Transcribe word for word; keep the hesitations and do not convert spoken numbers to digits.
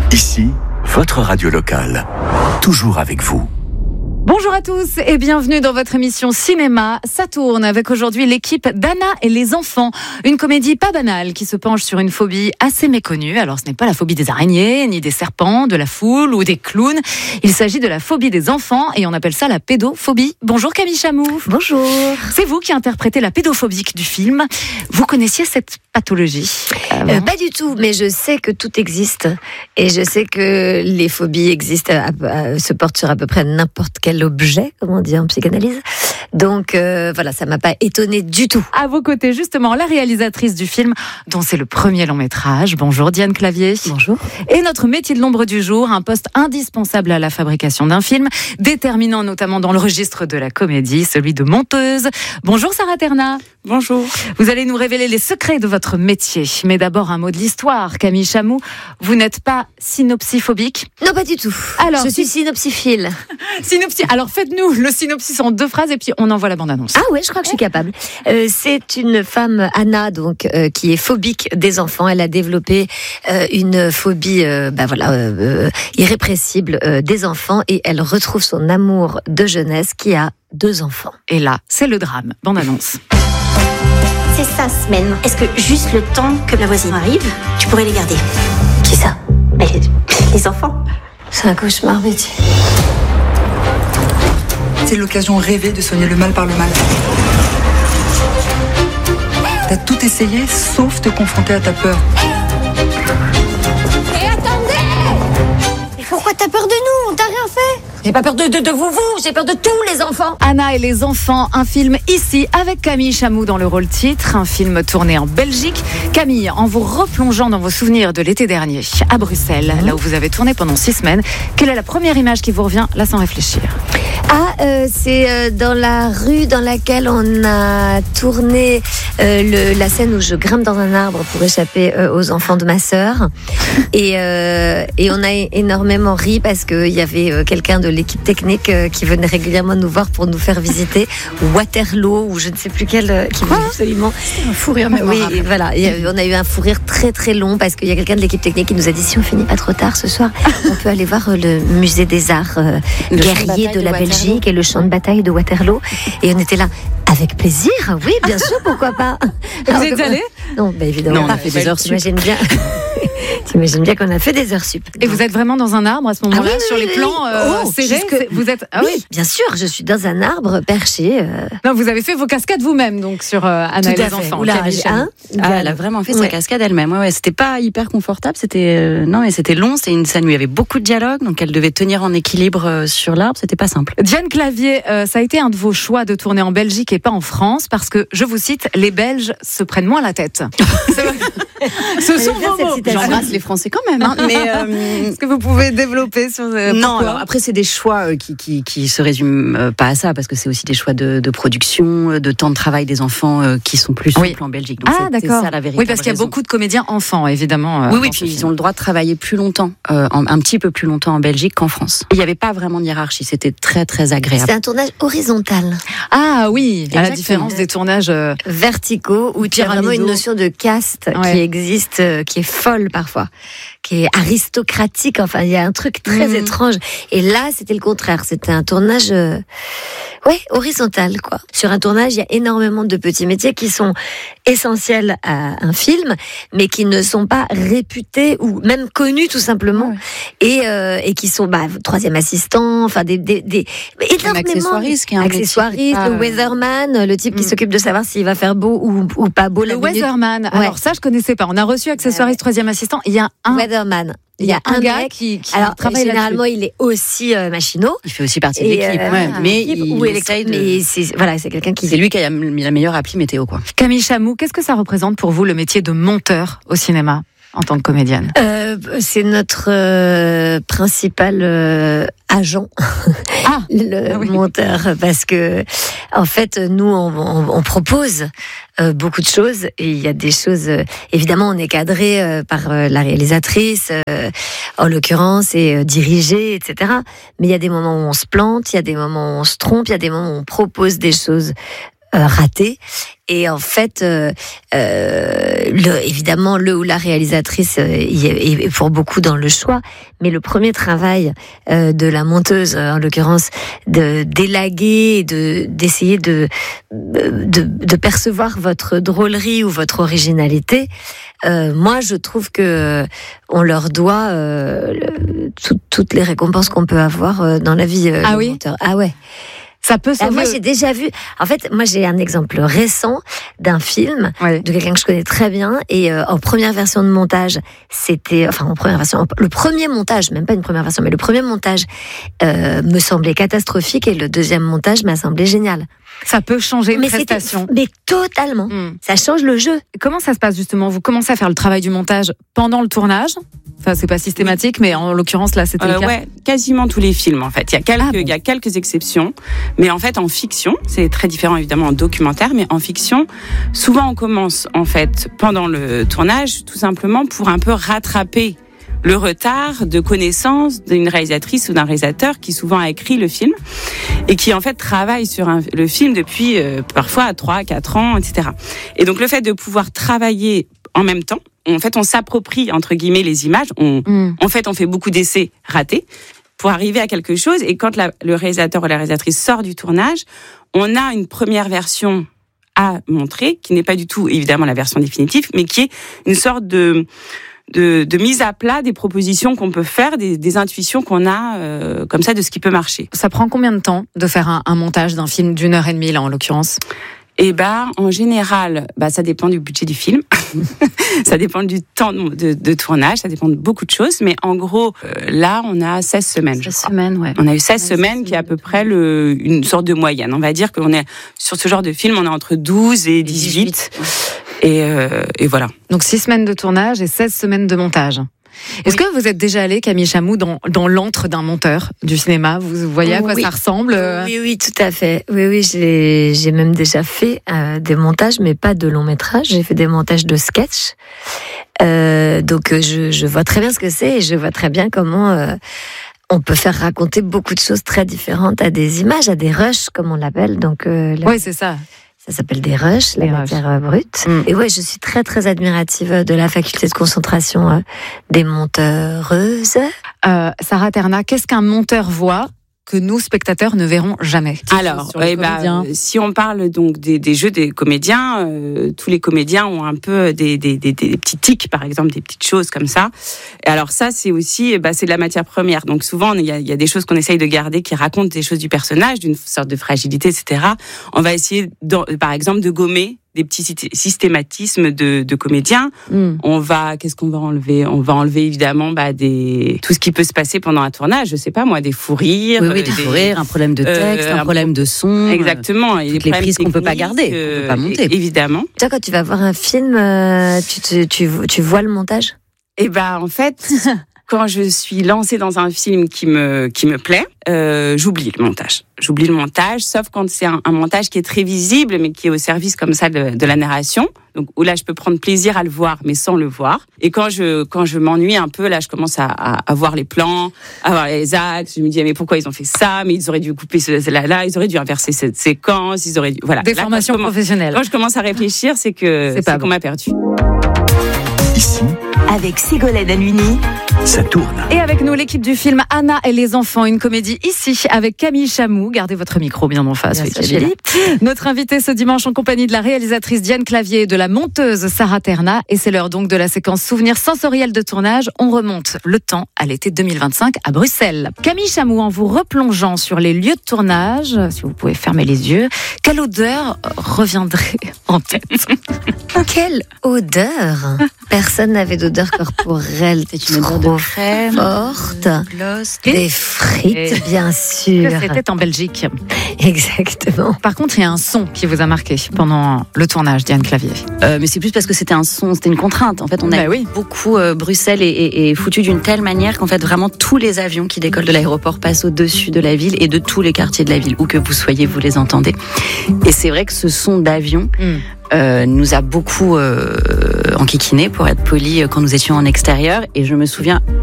Ici, votre radio locale. Toujours avec vous. Bonjour à tous et bienvenue dans votre émission Cinéma. Ça tourne avec aujourd'hui l'équipe d'Anna et les enfants. Une comédie pas banale qui se penche sur une phobie assez méconnue. Alors ce n'est pas la phobie des araignées, ni des serpents, de la foule ou des clowns. Il s'agit de la phobie des enfants et on appelle ça la pédophobie. Bonjour Camille Chamou. Bonjour. C'est vous qui interprétez la pédophobique du film. Vous connaissiez cette pathologie avant ? euh, Pas du tout, mais je sais que tout existe. Et je sais que les phobies existent, à, à, se portent sur à peu près n'importe quel objet, comme on dit en psychanalyse. Donc euh, voilà, ça m'a pas étonnée du tout. À vos côtés, justement, la réalisatrice du film, dont c'est le premier long métrage. Bonjour Diane Clavier. Bonjour. Et notre métier de l'ombre du jour, un poste indispensable à la fabrication d'un film, déterminant notamment dans le registre de la comédie, celui de monteuse. Bonjour Sarah Terna. Bonjour. Vous allez nous révéler les secrets de votre métier. Mais d'abord un mot de l'histoire. Camille Chamou, vous n'êtes pas synopsiphobique ? Non, pas du tout. Alors, je suis synopsiphile. Synopsis. Alors faites-nous le synopsis en deux phrases et puis on envoie la bande-annonce. Ah ouais, je crois que je suis capable. Euh, c'est une femme, Anna, donc, euh, qui est phobique des enfants. Elle a développé euh, une phobie, euh, bah voilà, euh, irrépressible euh, des enfants et elle retrouve son amour de jeunesse qui a deux enfants. Et là, c'est le drame. Bande-annonce. C'est sa semaine. Est-ce que juste le temps que la voisine arrive, tu pourrais les garder? Qui ça? Mais les, les enfants. C'est un cauchemar, Betty. C'est l'occasion rêvée de soigner le mal par le mal. T'as tout essayé, sauf te confronter à ta peur. Mais attendez! Pourquoi t'as peur de nous? On t'a rien fait? J'ai pas peur de, de, de vous, vous, j'ai peur de tous les enfants. Anna et les enfants, un film ici avec Camille Chamou dans le rôle titre, un film tourné en Belgique. Camille, en vous replongeant dans vos souvenirs de l'été dernier, à Bruxelles, là où vous avez tourné pendant six semaines, quelle est la première image qui vous revient, là sans réfléchir? Ah, euh, c'est euh, dans la rue dans laquelle on a tourné euh, le, la scène où je grimpe dans un arbre pour échapper euh, aux enfants de ma sœur. Et, euh, et on a énormément ri parce qu'il y avait euh, quelqu'un de l'équipe technique euh, qui venait régulièrement nous voir pour nous faire visiter Waterloo ou je ne sais plus quel, euh, qui voulait absolument... Un fou rire mémorable. Oui, voilà. Et, euh, on a eu un fou rire très très long parce qu'il y a quelqu'un de l'équipe technique qui nous a dit si on finit pas trop tard ce soir, on peut aller voir euh, le musée des arts euh, guerriers de la Belgique et le champ de bataille de Waterloo. Et on était là, avec plaisir, oui, bien sûr, pourquoi pas. Vous Alors, êtes allés ? Non, bah évidemment non, pas. On a fait des heures sup. T'imagines bien. T'imagines bien qu'on a fait des heures sup. Et vous êtes vraiment dans un arbre à ce moment-là, ah oui, sur oui, les oui, plans oui. euh, oh, serrés jusque... Vous êtes ah oui, oui, bien sûr, je suis dans un arbre perché. Euh... Non, vous avez fait vos cascades vous-même, donc sur euh, Anna Tout et à les fait. enfants. Oula, Camille Chamou. hein Ah, elle a vraiment fait ouais. sa cascade elle-même. Ouais, ouais, c'était pas hyper confortable. C'était euh, non, mais c'était long. C'était une scène où il y avait beaucoup de dialogue, donc elle devait tenir en équilibre euh, sur l'arbre. C'était pas simple. Diane Clavier, euh, ça a été un de vos choix de tourner en Belgique et pas en France, parce que je vous cite, les Belges se prennent moins la tête. Ce sont bien vos cette mots. citation. J'embrasse les Français quand même. Hein, mais euh, Est-ce que vous pouvez développer sur euh, non, pourquoi alors après c'est des choix euh, qui, qui qui se résument euh, pas à ça parce que c'est aussi des choix de, de production, euh, de temps de travail des enfants euh, qui sont plus Oui. souples en Belgique. Donc Ah c'est- c'est d'accord. ça la véritable Oui, parce qu'il y a raison. beaucoup de comédiens enfants, évidemment. euh, Oui, oui, dans ce puis ils film. ont le droit de travailler plus longtemps, euh, en- un petit peu plus longtemps en Belgique qu'en France. Il n'y avait pas vraiment de hiérarchie, c'était très très agréable. C'est un tournage horizontal, Ah oui, à la Exactement. différence des tournages. euh, verticaux, où il y a vraiment Pyramidaux. une notion de caste Ouais. qui existe, euh, qui est folle parfois, qui est aristocratique. Enfin, il y a un truc très Mhm. étrange. Et là, c'était le contraire. C'était un tournage, euh, ouais, horizontal, quoi. Sur un tournage, il y a énormément de petits métiers qui sont essentiels à un film, mais qui ne sont pas réputés ou même connus tout simplement, Ouais. et euh, et qui sont bah, troisième assistant, enfin des des des énormément accessoiriste qui est un métier qui est accessoiriste, pas, le euh, weatherman, le type qui Mm. s'occupe de savoir s'il va faire beau ou, ou pas beau la Le minute. weatherman. Ouais. Alors ça, je connaissais pas. On a reçu accessoiriste troisième assistant. Il y a un. Weatherman. Il y a un gars qui, qui Alors travaille généralement, là-dessus. il est aussi euh, machinot. Il fait aussi partie de Et, l'équipe, euh, ouais, ah, mais équipe il ou essaye électro- de... mais c'est voilà, c'est quelqu'un qui C'est lui qui a mis la meilleure appli météo, quoi. Camille Chamou, qu'est-ce que ça représente pour vous le métier de monteur au cinéma en tant que comédienne? Euh, c'est notre euh, principal euh, agent, Ah, le ah oui. monteur, parce que en fait, nous, on, on, on propose euh, beaucoup de choses et il y a des choses. Euh, évidemment, on est cadré euh, par euh, la réalisatrice, euh, en l'occurrence, et euh, dirigé, et cetera. Mais il y a des moments où on se plante, il y a des moments où on se trompe, il y a des moments où on propose des choses euh, raté. Et en fait, euh, euh, le, évidemment, le ou la réalisatrice euh, y est, est pour beaucoup dans le choix, mais le premier travail euh, de la monteuse, en l'occurrence, de d'élaguer, de d'essayer de, de de percevoir votre drôlerie ou votre originalité. Euh, moi, je trouve que on leur doit euh, le, tout, toutes les récompenses qu'on peut avoir euh, dans la vie. Euh, ah oui. monteurs. Ah ouais. Ça peut sauver. Ah, moi, j'ai déjà vu. En fait, moi, j'ai un exemple récent d'un film ouais. de quelqu'un que je connais très bien. Et euh, en première version de montage, c'était, enfin, en première version, le premier montage, même pas une première version, mais le premier montage euh, me semblait catastrophique et le deuxième montage m'a semblé génial. Ça peut changer une mais prestation. Mais totalement. Mm. Ça change le jeu. Comment ça se passe justement? Vous commencez à faire le travail du montage pendant le tournage? Enfin, c'est pas systématique, mais en l'occurrence, là, c'était euh, le cas. Ouais, quasiment tous les films, en fait. Il y a quelques, ah bon. il y a quelques exceptions. Mais en fait, en fiction, c'est très différent, évidemment, en documentaire, mais en fiction, souvent, on commence, en fait, pendant le tournage, tout simplement pour un peu rattraper le retard de connaissance d'une réalisatrice ou d'un réalisateur qui souvent a écrit le film et qui en fait travaille sur un, le film depuis euh, parfois trois, quatre ans, et cetera. Et donc le fait de pouvoir travailler en même temps, en fait on s'approprie entre guillemets les images, on, mm. en fait on fait beaucoup d'essais ratés pour arriver à quelque chose et quand la, le réalisateur ou la réalisatrice sort du tournage, on a une première version à montrer qui n'est pas du tout évidemment la version définitive mais qui est une sorte de De, de mise à plat des propositions qu'on peut faire, des, des intuitions qu'on a euh, comme ça de ce qui peut marcher. Ça prend combien de temps de faire un, un montage d'un film d'une heure et demie là en l'occurrence? Eh ben, en général, bah ça dépend du budget du film, ça dépend du temps de, de, de tournage, ça dépend de beaucoup de choses, mais en gros, euh, là, on a seize semaines. seize semaines, ouais. On a eu seize semaines, qui est à peu près le, une sorte de moyenne. On va dire qu'on est sur ce genre de film, on est entre douze et dix-huit. Et, euh, et voilà. Donc six semaines de tournage et seize semaines de montage. Est-ce oui. que vous êtes déjà allé, Camille Chamou, dans, dans l'antre d'un monteur du cinéma? Vous voyez à quoi oui. ça ressemble? Oui, oui, tout à fait. Oui, oui, j'ai, j'ai même déjà fait euh, des montages, mais pas de long métrage. J'ai fait des montages de sketch. Euh, donc, je, je vois très bien ce que c'est et je vois très bien comment euh, on peut faire raconter beaucoup de choses très différentes à des images, à des rushs, comme on l'appelle. Donc, euh, la... oui, c'est ça. Ça s'appelle des rushs, la matière brute. Mm. Et ouais, je suis très très admirative de la faculté de concentration euh, des monteuses. Euh, Sarah Terna, qu'est-ce qu'un monteur voit que nous, spectateurs, ne verrons jamais? Alors, eh ben, si on parle donc des, des jeux des comédiens, euh, tous les comédiens ont un peu des, des, des, des petits tics, par exemple, des petites choses comme ça. Et alors ça, c'est aussi, bah, c'est de la matière première. Donc souvent, il y a, il y a des choses qu'on essaye de garder qui racontent des choses du personnage, d'une sorte de fragilité, et cetera. On va essayer, par exemple, de gommer des petits systématismes de, de comédiens. Mm. On va, qu'est-ce qu'on va enlever? On va enlever évidemment bah, des, tout ce qui peut se passer pendant un tournage. Je sais pas moi, des fous rires. Oui, oui, des, des fous rires, un problème de texte, euh, un problème de son. Exactement. Et toutes les prises qu'on peut pas garder, euh, qu'on peut pas monter. Évidemment. Toi, quand tu vas voir un film, euh, tu, tu, tu, tu vois le montage? Eh ben, en fait. Quand je suis lancée dans un film qui me qui me plaît, euh, j'oublie le montage. J'oublie le montage, sauf quand c'est un, un montage qui est très visible, mais qui est au service comme ça de, de la narration. Donc où là, je peux prendre plaisir à le voir, mais sans le voir. Et quand je quand je m'ennuie un peu, là, je commence à, à, à voir les plans, à voir les axes. Je me dis mais pourquoi ils ont fait ça? Mais ils auraient dû couper ce là là, ils auraient dû inverser cette séquence, ils auraient dû voilà. Des là, formations quand professionnelles. Quand je commence à réfléchir, c'est que c'est, c'est qu'on m'a perdu. Ici, avec Ségolène Halluny, ça tourne. Et avec nous, l'équipe du film Anna et les enfants, une comédie ici avec Camille Chamou. Gardez votre micro bien en face. Bien oui, sûr, notre invitée ce dimanche en compagnie de la réalisatrice Diane Clavier et de la monteuse Sarah Terna. Et c'est l'heure donc de la séquence souvenirs sensoriels de tournage. On remonte le temps à l'été deux mille vingt-cinq à Bruxelles. Camille Chamou, en vous replongeant sur les lieux de tournage, si vous pouvez fermer les yeux, quelle odeur reviendrait en tête? Quelle odeur? Personne n'avait d'odeur corporelle. C'est une odeur de crème, forte. De gloss, des frites, et bien sûr. C'était en Belgique. Exactement. Par contre, il y a un son qui vous a marqué pendant le tournage, Diane Clavier. Euh, mais c'est plus parce que c'était un son, c'était une contrainte. En fait, on a bah oui. beaucoup euh, Bruxelles est, est, est foutu d'une telle manière qu'en fait, vraiment tous les avions qui décollent de l'aéroport passent au-dessus de la ville et de tous les quartiers de la ville, où que vous soyez, vous les entendez. Et c'est vrai que ce son d'avion. Mm. Euh, nous a beaucoup euh, enquiquiné, pour être poli, quand nous étions en extérieur. Et je me souviens